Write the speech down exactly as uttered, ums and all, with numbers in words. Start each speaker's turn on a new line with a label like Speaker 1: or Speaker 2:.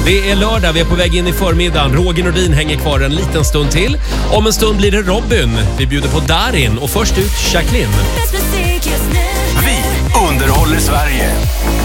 Speaker 1: Det är lördag, vi är på väg in i förmiddagen. Roger Nordin hänger kvar en liten stund till. Om en stund blir det Robin. Vi bjuder på Darin och först ut Jacqueline.
Speaker 2: Vi underhåller Sverige.